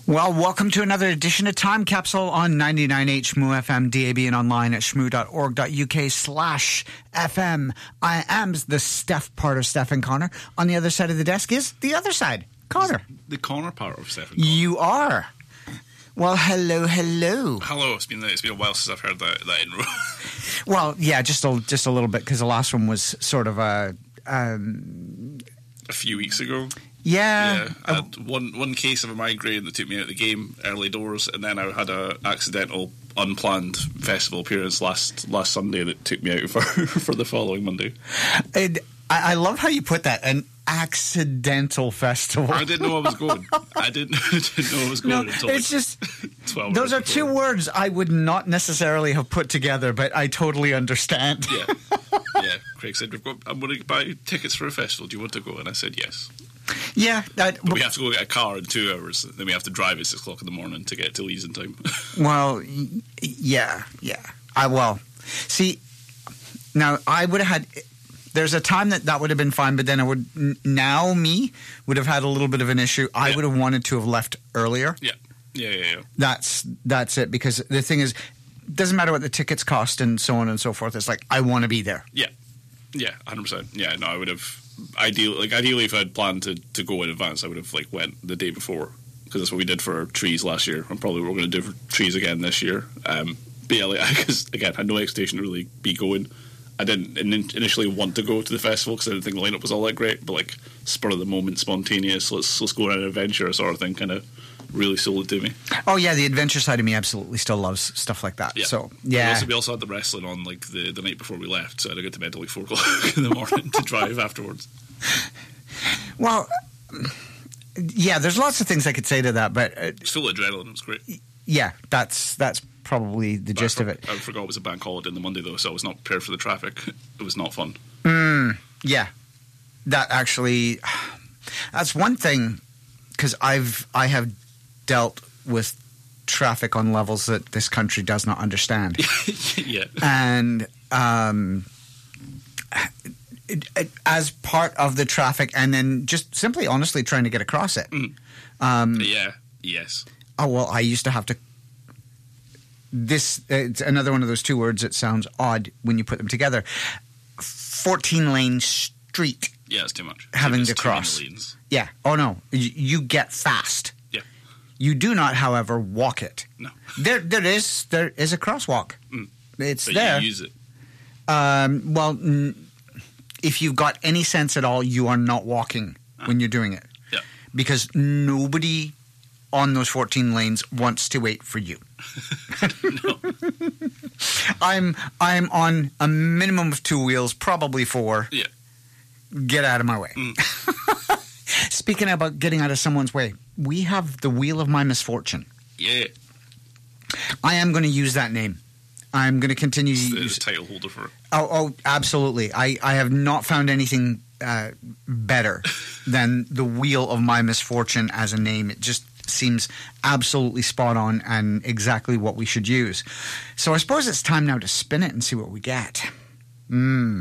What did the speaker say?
Well, welcome to another edition of Time Capsule on 99H Shmoo FM, DAB, and online at shmoo.org.uk/FM. I am the Steph part of Steph and Connor. On the other side of the desk is the other side, Connor. The Connor part of Steph and Connor. You are. Well, hello. Hello. It's been a while since I've heard that intro. Well, yeah, just a little bit, because the last one was sort of a few weeks ago. Yeah. I had one case of a migraine that took me out of the game early doors, and then I had a accidental, unplanned festival appearance last Sunday that took me out for the following Monday. I love how you put that, an accidental festival. I didn't know I was going. I didn't know I was going until it's just 12 those are before. two words I would not necessarily have put together, but I totally understand. Yeah. Craig said, I'm going to buy tickets for a festival. Do you want to go? And I said yes. Yeah. But we have to go get a car in 2 hours. Then we have to drive at 6 o'clock in the morning to get to Leeds in time. Well, yeah. See, now I would have had... There's a time that would have been fine, but then would have had a little bit of an issue. I would have wanted to have left earlier. Yeah. That's it, because the thing is, it doesn't matter what the tickets cost and so on and so forth. It's like, I want to be there. Yeah, 100%. Yeah, no, I would have ideally if I'd planned to go in advance, I would have went the day before, because that's what we did for trees last year, and probably we're going to do for trees again this year. But yeah, because again, I had no expectation to really be going. I didn't initially want to go to the festival because I didn't think the lineup was all that great, but spur of the moment, spontaneous, let's go on an adventure sort of thing, kind of really sold it to me. Oh yeah, the adventure side of me absolutely still loves stuff like that. Yeah. So yeah, we also had the wrestling on the night before we left, so I had to get to bed till 4 o'clock in the morning to drive afterwards. Well, yeah, there's lots of things I could say to that, but it's full of adrenaline. It was great. Yeah, that's probably the gist of it. I forgot it was a bank holiday on the Monday though, so I was not prepared for the traffic. It was not fun. Yeah, that's one thing, because I have dealt with traffic on levels that this country does not understand. Yeah, and as part of the traffic, and then just simply honestly trying to get across it. Yes. Oh, well, I used to have to... it's another one of those two words that sounds odd when you put them together. 14-lane street. Yeah, it's too much. Having to cross. Yeah. Oh, no. You get fast. Yeah. You do not, however, walk it. No. There is a crosswalk. It's but there. You use it. Well, if you've got any sense at all, you are not walking when you're doing it. Yeah. Because nobody on those 14 lanes wants to wait for you. No. I'm on a minimum of 2 wheels, probably 4. Yeah. Get out of my way. Speaking about getting out of someone's way, we have the Wheel of My Misfortune. Yeah. I am going to use that name. I'm going to continue to It's use the title holder for it. Oh, absolutely. I have not found anything better than the Wheel of My Misfortune as a name. It just seems absolutely spot on and exactly what we should use. So I suppose it's time now to spin it and see what we get.